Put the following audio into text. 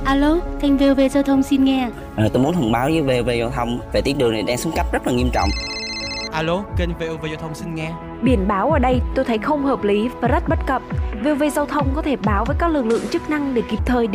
Alo, kênh VOV Giao thông xin nghe. Tôi muốn thông báo với VOV Giao thông về tuyến đường này đang xuống cấp rất là nghiêm trọng. Alo, kênh VOV Giao thông xin nghe. Biển báo ở đây tôi thấy không hợp lý và rất bất cập. VOV Giao thông có thể báo với các lực lượng chức năng để kịp thời